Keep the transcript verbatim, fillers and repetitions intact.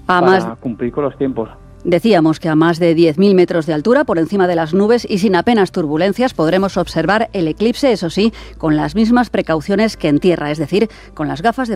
a para más... cumplir con los tiempos. Decíamos que a más de diez mil metros de altura, por encima de las nubes y sin apenas turbulencias, podremos observar el eclipse, eso sí, con las mismas precauciones que en tierra, es decir, con las gafas de